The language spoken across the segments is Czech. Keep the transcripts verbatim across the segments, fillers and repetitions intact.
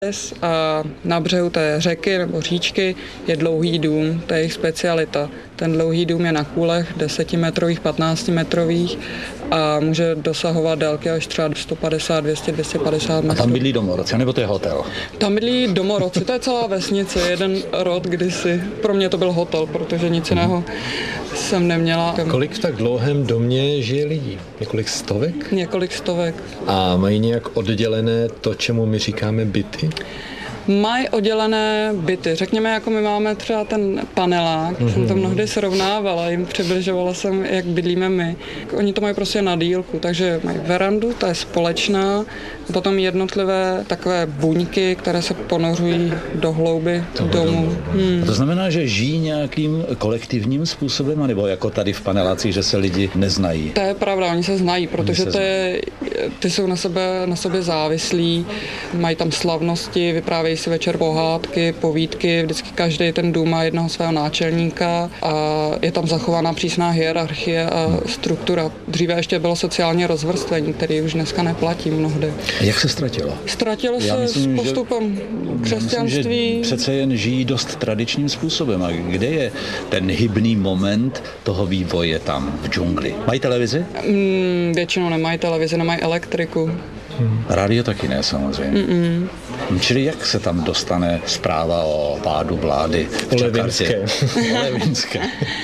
A na břehu té řeky nebo říčky je dlouhý dům, to je jejich specialita. Ten dlouhý dům je na kůlech desetimetrových, patnáctimetrových a může dosahovat délky až třeba sto padesát, dvě stě, dvě stě padesát metrů. A tam bydlí domorodci, nebo to je hotel? Tam bydlí domorodci, to je celá vesnice, jeden rod kdysi. Pro mě to byl hotel, protože nic jiného jsem neměla. Kolik v tak dlouhém domě žije lidí? Několik stovek? Několik stovek. A mají nějak oddělené to, čemu my říkáme byty? Mají oddělené byty. Řekněme, jako my máme třeba ten panelák, mm-hmm. jsem to mnohdy srovnávala, jim přibližovala jsem, jak bydlíme my. Oni to mají prostě na dílku, takže mají verandu, ta je společná, potom jednotlivé takové buňky, které se ponořují do hlouby domu. Hmm. To znamená, že žijí nějakým kolektivním způsobem, nebo jako tady v panelácích, že se lidi neznají? To je pravda, oni se znají, protože to je, ty jsou na sebe, na sobě závislí, mají tam slavnosti, vyprávějí si večer pohádky, povídky, vždycky každý ten dům má jednoho svého náčelníka a je tam zachovaná přísná hierarchie a struktura. Dříve ještě bylo sociální rozvrstvení, který už dneska neplatí mnohdy. Jak se ztratilo? Ztratilo Já se myslím, s postupem že, křesťanství. Myslím, že přece jen žijí dost tradičním způsobem. A kde je ten hybný moment toho vývoje tam v džungli? Mají televizi? Mm, většinou nemají televizi, nemají elektriku. Hmm. Rádio taky ne, samozřejmě. Mm-mm. Čili jak se tam dostane zpráva o pádu vlády v Levinské. Levinské.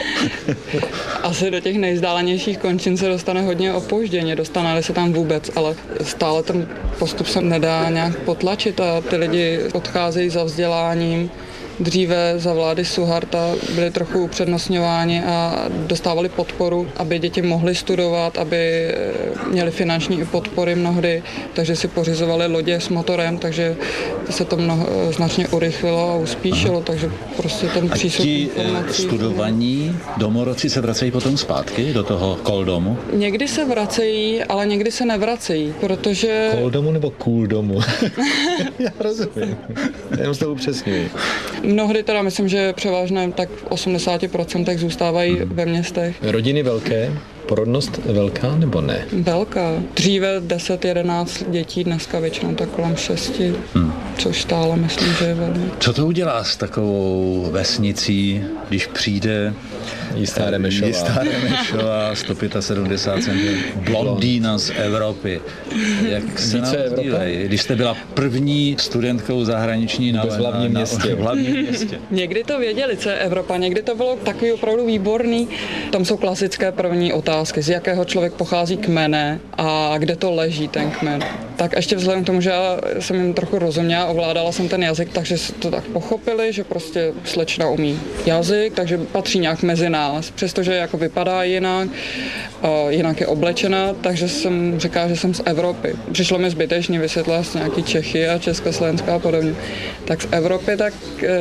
Asi do těch nejzdálenějších končin se dostane hodně opožděně, dostane se tam vůbec, ale stále ten postup se nedá nějak potlačit a ty lidi odcházejí za vzděláním. Dříve za vlády Suharta byli trochu upřednostňováni a dostávali podporu, aby děti mohly studovat, aby měli finanční podpory mnohdy, takže si pořizovali lodě s motorem, takže se to mnoho, značně urychlilo a uspíšilo, Aha. takže prostě ten přístup informací. Ti studovaní domorodci se vracejí potom zpátky do toho koldomu? Někdy se vracejí, ale někdy se nevracejí, protože... Koldomu nebo kůldomu? Já rozumím. Jenom s tou upřesňuji. Mnohdy teda myslím, že převážně tak v osmdesáti procentech zůstávají hmm. ve městech. Rodiny velké? Porodnost velká nebo ne? Velká. Dříve deset jedenáct dětí, dneska většinou tak kolem šesti, hmm. což stále myslím, že je velmi. Co to udělá s takovou vesnicí, když přijde Jistá Remešová, Jistá Remešová sto sedmdesát pět centimetrů, blondýna z Evropy. Jak se nám dívají, když jste byla první studentkou zahraniční na, v hlavním na, městě. v hlavním městě. Někdy to věděli, co je Evropa, někdy to bylo takový opravdu výborný. Tam jsou klasické první otázky, z jakého člověk pochází kmene a kde to leží ten kmen. Tak ještě vzhledem k tomu, že já jsem jim trochu rozuměla, ovládala jsem ten jazyk, takže to tak pochopili, že prostě slečna umí jazyk, takže patří nějak mezi nás, přestože jako vypadá jinak, jinak je oblečena, takže jsem říkala, že jsem z Evropy. Přišlo mi zbytečně vysvětlit nějaký Čechy a Československa a podobně. Tak z Evropy, tak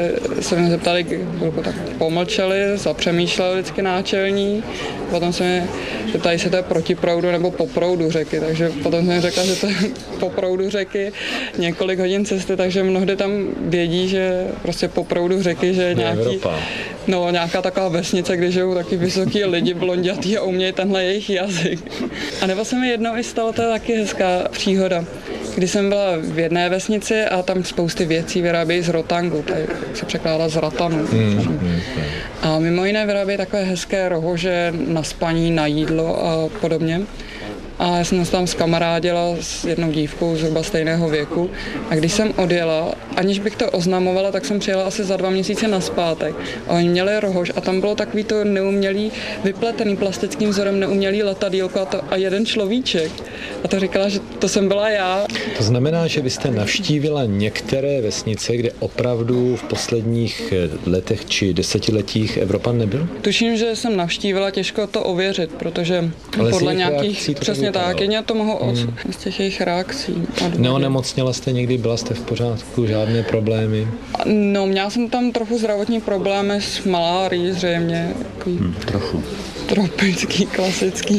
se mě zeptali, tak pomlčeli, zapřemýšleli vždycky náčelní, potom se mě zeptali, se to je proti proudu nebo po proudu řeky, takže potom jsem mi řekla, že to je po proudu řeky několik hodin cesty, takže mnohdy tam vědí, že prostě po proudu řeky, že je nějaký, no, nějaká taková vesnice, kde žijou taky vysoký lidi, blondětý a umějí tenhle jejich jazyk. A nebo se mi jednou i stalo, to je taky hezká příhoda, když jsem byla v jedné vesnici a tam spousty věcí vyrábějí z rotangu, tady se překládá z ratanu. Mm, mm, a mimo jiné vyrábějí takové hezké rohože na spaní, na jídlo a podobně. A já jsem se tam zkamarádila s jednou dívkou zhruba stejného věku a když jsem odjela, aniž bych to oznamovala, tak jsem přijela asi za dva měsíce nazpátek. A oni měli rohož a tam bylo takový to neumělý, vypletený plastickým vzorem neumělý letadýlko a, to, a jeden človíček. A to říkala, že to jsem byla já. To znamená, že vy jste navštívila některé vesnice, kde opravdu v posledních letech či desetiletích Evropan nebyl? Tuším, že jsem navštívila, těžko to ověřit, protože ale podle nějakých, přesně tak, jen to mohu od hmm. z těch jejich reakcí. Neonemocněla jste někdy, byla jste v pořádku, žádné problémy? No, měla jsem tam trochu zdravotní problémy s malárií zřejmě. Hmm, trochu. Tropický, klasický.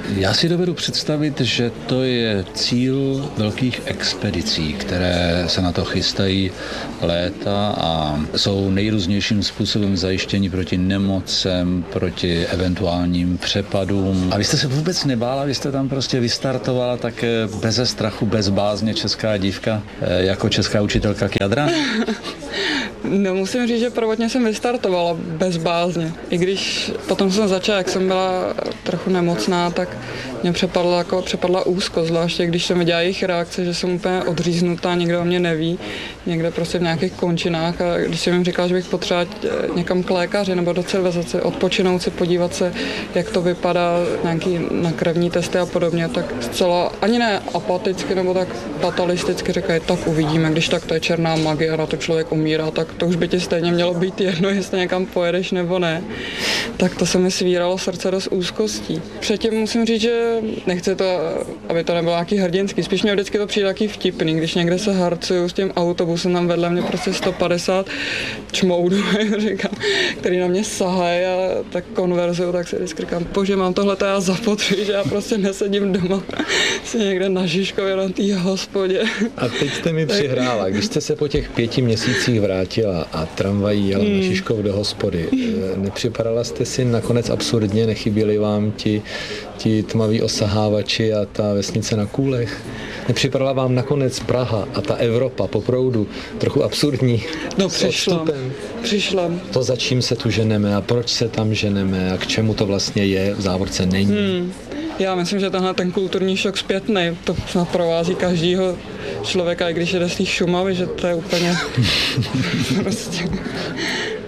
Já si dovedu představit, že to je cíl velkých expedicí, které se na to chystají léta a jsou nejrůznějším způsobem zajištění proti nemocem, proti eventuálním přepadům. A vy jste se vůbec nebála, vy jste tam prostě vystartovala tak beze strachu, bez bázně česká dívka, jako česká učitelka kjadra? No, musím říct, že prvotně jsem vystartovala bez bázně. I když potom jsem začala, jak jsem byla trochu nemocná, tak mě přepadla, jako, přepadla úzkost, zvláště když jsem viděla jejich reakce, že jsem úplně odříznutá, nikdo o mě neví, někde prostě v nějakých končinách a když jsem jim říkala, že bych potřebovala někam k lékaři nebo do civilizace, odpočinout si, podívat se, jak to vypadá, nějaký nakrevní testy a podobně, tak zcela ani ne apaticky nebo tak fatalisticky říkají, tak uvidíme, když tak to je černá magie a na to člověk umírá, tak to už by ti stejně mělo být jedno, jestli někam pojedeš nebo ne. Tak to se mi svíralo srdce dost úzkostí. Předtím musím říct, že nechci to, aby to nebylo nějaký hrdinský, spíš mě vždycky to přijde taky vtipný, když někde se harcuju s tím autobusem, tam vedle mě prostě sto padesát čmoudů, říkám, který na mě sahají a tak konverzuju, tak si vždycky říkám, bože, mám tohle já zapotřebí, že já prostě nesedím doma si někde na Žižkově na té hospodě. A teď jste mi přihrála, když jste se po těch pěti měsících vrátila a tramvají jela hmm. na Žižkov do hospody, nepřipadala jste si nakonec absurdně, nechyběli vám ti, ti tmaví osahávači a ta vesnice na Kůlech? Nepřipadala vám nakonec Praha a ta Evropa po proudu trochu absurdní? No přišla, přišla. To, za čím se tu ženeme a proč se tam ženeme a k čemu to vlastně je, v závorce není. Hmm. Já myslím, že tenhle ten kulturní šok zpětný, to snad provází každýho člověka, i když jde z té Šumavy, že to je úplně prostě